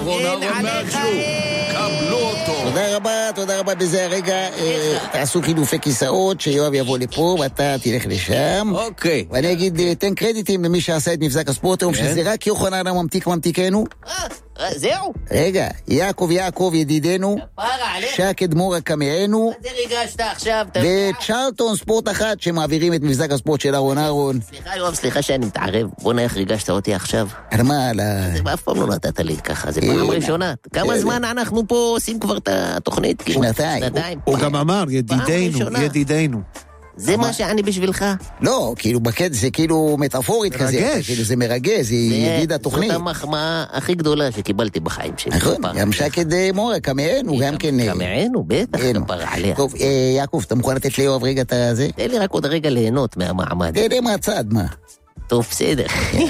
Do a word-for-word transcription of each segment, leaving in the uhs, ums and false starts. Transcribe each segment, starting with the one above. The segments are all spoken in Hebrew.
אהרון, אהרון מהג'ו. קבלו אותו. תודה רבה, תודה רבה. בזה הרגע תעשו חילופי כיסאות, שיואב יבוא לפה ואתה תלך לשם. אוקיי. ואני אגיד, תן קרדיטים למי שעשה את מבזק הספורט היום, שזה רק יוחנן הממתיק ממתיקנו. זהו? רגע, יעקב יעקב ידידנו, שקד מורה קמענו, מה זה ריגשת עכשיו? וצ'רלטון ספורט אחת שמעבירים את מבזק הספורט של אהרון אהרון. סליחה יואב, סליחה שאני מתערב, בוא נאיך ריגשת אותי עכשיו. על מה? על ה... זה באף פעם לא נתת לי ככה, זה פעם ראשונה. כמה זמן אנחנו פה עושים כבר את התוכנית? שנתיים. הוא גם אמר, ידידנו, ידידנו. זה מה שאני בשבילך? לא, כאילו בקד זה כאילו מטאפורית כזה, כאילו זה מרגש, זה ידיד התוכנית. זאת המחמאה הכי גדולה שקיבלתי בחיים שלי. נכון, גם שקד מורה, קמענו, גם כן. קמענו, בטח, כפר עליה. טוב, יעקב, אתה מוכן לתת ליואב רגע את הזה? תן לי רק עוד רגע ליהנות מהמעמד. תן לי מהצד, מה? טוב, בסדר.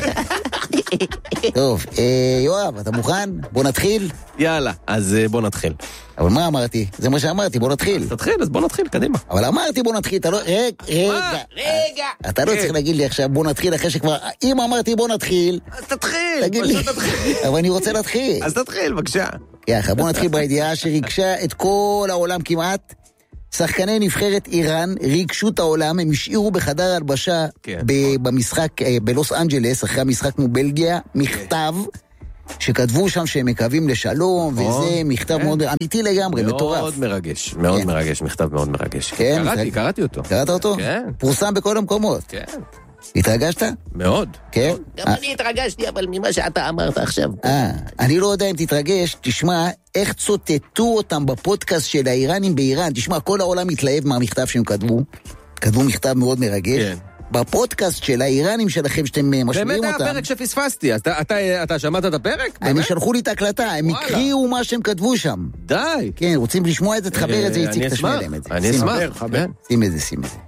טוב, יואב, אתה מוכן? בוא נתחיל? יאללה, אז בוא נתחיל. אבל מה אמרתי? זה מה שאמרתי, בוא נתחיל. תתחיל, אז בוא נתחיל, קדימה. אבל אמרתי בוא נתחיל, אתה לא... רגע, רגע. רגע. אתה לא צריך להגיד לי עכשיו בוא נתחיל, אחרי שכבר... אם אמרתי בוא נתחיל... אז תתחיל. תגיד לי. אבל אני רוצה להתחיל. אז תתחיל, בבקשה. יחד, בוא נתחיל בידיעה שריגשה את כל העולם כמעט. שחקני נבחרת איראן ריגשו את העולם, הם השאירו בחדר הלבשה במשחק בלוס אנג'לס, אחרי המשחק כמו בלגיה, מכתב שכתבו שם שהם מקווים לשלום, וזה מכתב מאוד אמיתי לגמרי, מטורף. מאוד מרגש, מאוד מרגש, מכתב מאוד מרגש. קראתי, קראתי אותו. קראת אותו? כן. פורסם בכל המקומות. כן. התרגשת? מאוד. כן. גם אני התרגשתי, אבל ממה שאתה אמרת עכשיו. אה, אני לא יודע אם תתרגש, תשמע איך צוטטו אותם בפודקאסט של האיראנים באיראן, תשמע, כל העולם מתלהב מהמכתב שהם כתבו, כתבו מכתב מאוד מרגש. כן. בפודקאסט של האיראנים שלכם שאתם משמיעים אותם. באמת היה פרק שפספסתי, אז אתה, אתה, אתה שמעת את הפרק? הם שלחו לי את ההקלטה, הם הקריאו מה שהם כתבו שם. די. כן, רוצים לשמוע את זה, תחבר את זה, יציג תשמע להם את זה. אני אשמח. שים את זה, שים את זה.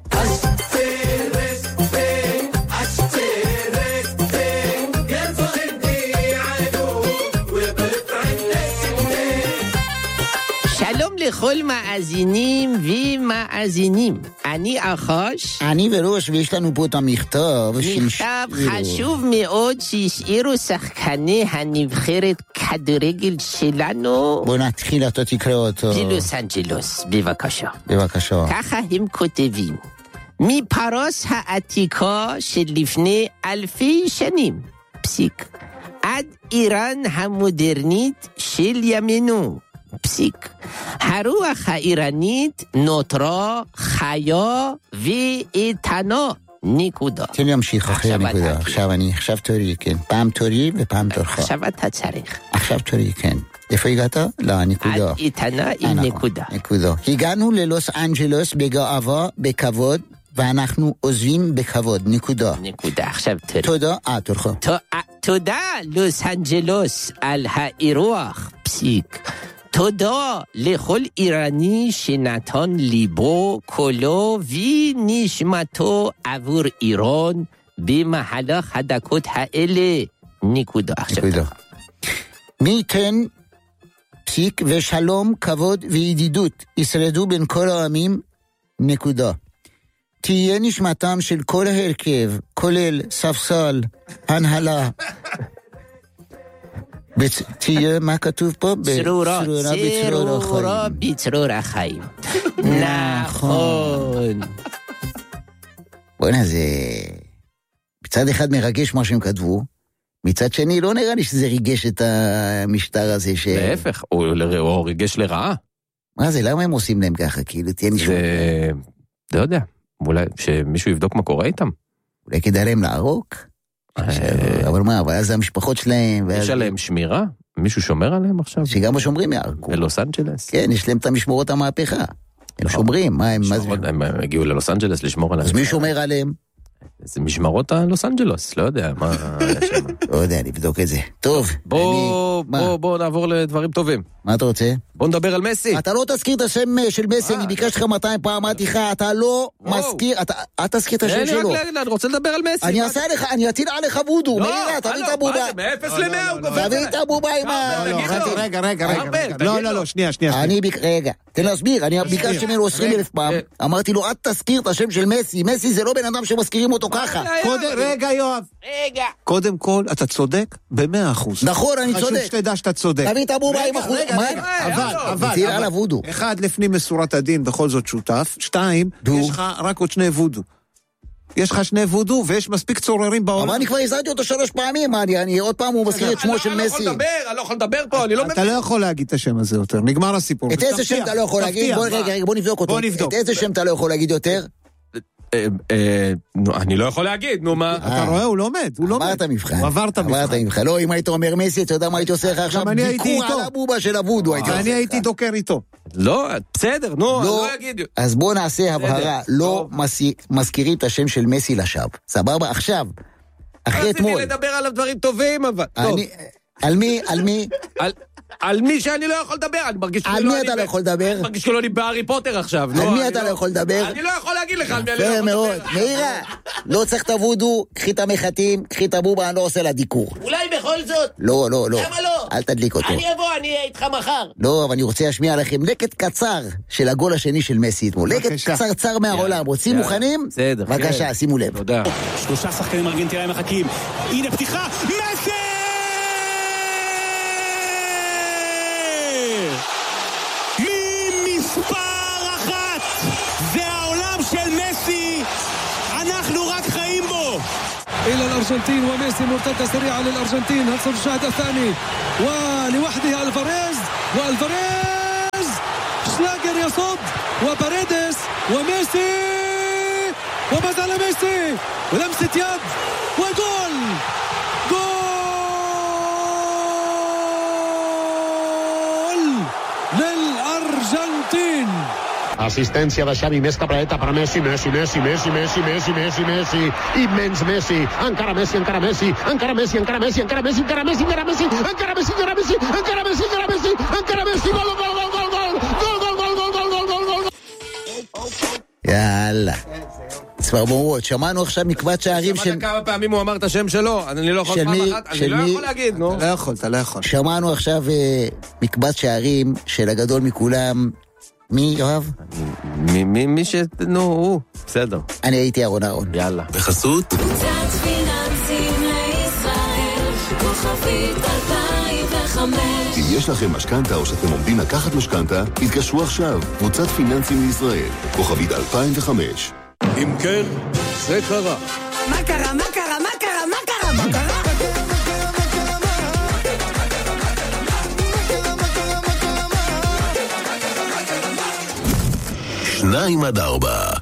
שלום לכל מאזינים ומאזינים. אני אחוש. אני וראש, ויש לנו פה את המכתב. מכתב חשוב מאוד שהשאירו שחקני הנבחרת כדורגל שלנו. בוא נתחיל, אתה תקרא אותו. בלוס אנג'לוס, בבקשה. בבקשה. ככה הם כותבים. מפרוס העתיקה של לפני אלפי שנים, פסיק, עד איראן המודרנית של ימינו, פסיק. הרוח האיראנית נותרה חיה ואיתנה, נקודה. תן לי להמשיך אחרי הנקודה. עכשיו אני, עכשיו תורי, כן. פעם תורי ופעם תורך. עכשיו אתה צריך. עכשיו תורי, כן. איפה הגעת? לא, נקודה. עד איתנה עם נקודה. נקודה. הגענו ללוס אנג'לוס בגאווה, בכבוד, ואנחנו עוזבים בכבוד, נקודה. נקודה, עכשיו תורי. תודה, אה, תורך. תודה, לוס אנג'לוס, על האירוח, פסיק. תודה לכל איראני שנתן ליבו, קולו ונשמתו עבור איראן במהלך הדקות האלה. נקודה. נקודה. מי ייתן פסיק ושלום, כבוד וידידות ישרדו בין כל העמים. נקודה. תהיה נשמתם של כל ההרכב, כולל ספסל, הנהלה. תהיה, מה כתוב פה? צרורה, צרורה בצרור החיים. נכון. בוא'נה, זה מצד אחד מרגש מה שהם כתבו, מצד שני לא נראה לי שזה ריגש את המשטר הזה. להפך, הוא ריגש לרעה. מה זה, למה הם עושים להם ככה? כאילו, תהיה נשמע. זה, לא יודע, אולי שמישהו יבדוק מה קורה איתם. אולי כדאי להם לערוק? אבל מה, אבל אז המשפחות שלהם... יש עליהם שמירה? מישהו שומר עליהם עכשיו? שגם השומרים יערקו. בלוס אנג'לס? כן, יש להם את המשמורות המהפכה. הם שומרים, מה הם... הם הגיעו ללוס אנג'לס לשמור עליהם. אז מי שומר עליהם? זה משמרות הלוס אנג'לוס, לא יודע מה יש שם. לא יודע, נבדוק את זה. טוב. בוא נעבור לדברים טובים. מה אתה רוצה? בוא נדבר על מסי. אתה לא תזכיר את השם של מסי, אני ביקשתי לך מאתיים פעם, אמרתי לך, אתה לא מזכיר, אתה תזכיר את השם שלו. אני רוצה לדבר על מסי. אני אעשה לך, אני אטיל עליך בודו. לא, תביא את הבובה. מאפס למאה הוא גובה. תביא את הבובה עם ה... רגע, רגע, רגע. לא, לא, לא, שנייה, שנייה. רגע, תן להסביר, אני ביקשתי ממנו עשרים אלף פעם, אמרתי לו, את תזכיר את השם של מסי, מסי זה לא בן אדם שמזכירים אותו ככה. רגע, יואב. רגע. קודם כל, אתה צודק במאה אחוז. נכון, אני צודק. חשוב שתדע שאתה צודק. תביא את הבובה עם אחוז. אבל, אבל, תציל עליו וודו. אחד, לפנים משורת הדין, בכל זאת שותף. שתיים, יש לך רק עוד שני וודו. יש לך שני וודו, ויש מספיק צוררים בעולם. אבל אני כבר הזרתי אותו שלוש פעמים, אני עוד פעם הוא מזכיר את שמו של מסי. אני לא יכול לדבר, אני לא יכול לדבר פה, אני לא מבין. אתה לא יכול להגיד את השם הזה יותר, נגמר הסיפור. את איזה שם אתה לא יכול להגיד? בוא רגע, בוא נבדוק אותו. את איזה שם אתה לא יכול להגיד יותר? אני לא יכול להגיד, נו מה? אתה רואה, הוא לומד, הוא לומד. עברת מבחן. הוא עבר את המבחן. לא, אם היית אומר מסי, אתה יודע מה הייתי עושה לך עכשיו? ביקור על הבובה של הבודו. אני הייתי דוקר איתו. לא, בסדר, נו, אני לא אגיד. אז בוא נעשה הבהרה, לא מזכירים את השם של מסי לשווא. סבבה? עכשיו, אחרי אתמול. רציתי לדבר עליו דברים טובים, אבל... על מי? על מי? על מי שאני לא יכול לדבר, אני מרגיש על מי אתה לא יכול לדבר? אני מרגיש כאילו אני בהארי פוטר עכשיו. על מי אתה לא יכול לדבר? אני לא יכול להגיד לך על מי אני לא יפה יכול לדבר. מאוד, מאירה, לא צריך את הוודו, קחי את המחטים, קחי את הבובה, אני לא עושה לה דיקור. אולי בכל זאת. לא, לא, לא. למה לא? אל תדליק אותו. אני אבוא, אני אהיה איתך מחר. לא, אבל אני רוצה להשמיע לכם לקט קצר של הגול השני של מסי אתמול. לקט קצרצר מהעולם. רוצים מוכנים? בסדר. בבקשה, שימו לב. תודה. שלושה שחקנים ארגנטינאים מחכים. הנה פתיחה, מסי! מספר אחת! זה העולם של מסי! אנחנו רק חיים בו! إلى الأرجنتين وميسي مرتدة سريعة للأرجنتين هل سنشاهد الثاني ولوحده ألفاريز وألفاريز شلاجر يصد وباريدس وميسي وما زال ميسي ولمسة يد وجول جول للأرجنتين. Assistència de Xavi, més capradeta per Messi, Messi, Messi, Messi, Messi, Messi, Messi, Messi, immens Messi, encara Messi, encara Messi, encara Messi, encara Messi, encara Messi, encara Messi, encara Messi, encara Messi, encara Messi, encara Messi, encara Messi, encara Messi, gol, gol, gol, gol, gol, gol, gol, gol, gol, gol, gol, gol, gol. יאללה. צמרמורות, שמענו עכשיו מקבץ שערים של... שמעת כמה פעמים הוא אמר את השם שלו? אני לא יכול פעם אחת, אני לא יכול להגיד, נו. אתה לא יכול, אתה לא יכול. שמענו עכשיו מקבץ שערים של הגדול מכולם. מי, יואב? מי, מי ש... נו, הוא. בסדר. אני הייתי אהרון אהרון. יאללה. בחסות? קבוצת פיננסים לישראל, כוכבית אלפיים וחמש. אם יש לכם משכנתה או שאתם עומדים לקחת משכנתה, התקשרו עכשיו. קבוצת פיננסים לישראל, כוכבית אלפיים וחמש. אם כן, זה קרה. מה קרה, מה קרה, מה קרה, מה קרה, מה קרה? שניים עד ארבע.